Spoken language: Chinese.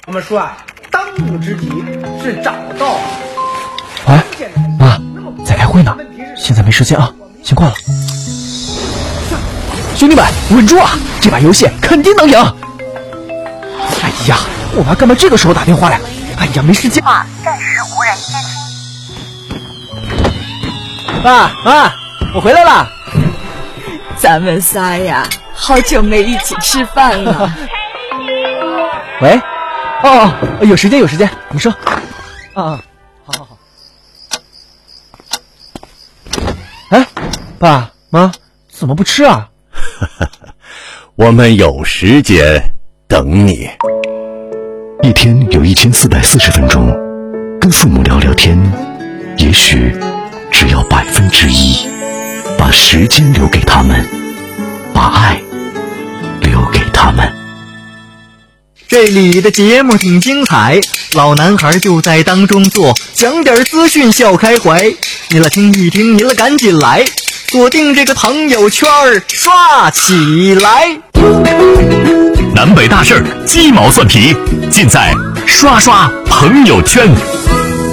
我们说啊，当务之急是找到。 喂，妈，在开会呢，现在没时间啊，先挂了。兄弟们，稳住啊！这把游戏肯定能赢。哎呀，我妈干嘛这个时候打电话呀？哎呀，没时间。 暂时无人接听。 妈，我回来了。 咱们仨呀，好久没一起吃饭了。 喂，有时间，你说。好。哎，爸妈怎么不吃啊？ 我们有时间等你。 一天有1440分钟，跟父母聊聊天，也许只要1%。把时间留给他们，把爱留给他们。 这里的节目挺精彩，老男孩就在当中做，讲点资讯笑开怀。你了听一听，你了赶紧来，锁定这个朋友圈刷起来。 南北大事儿，鸡毛蒜皮，尽在刷刷朋友圈。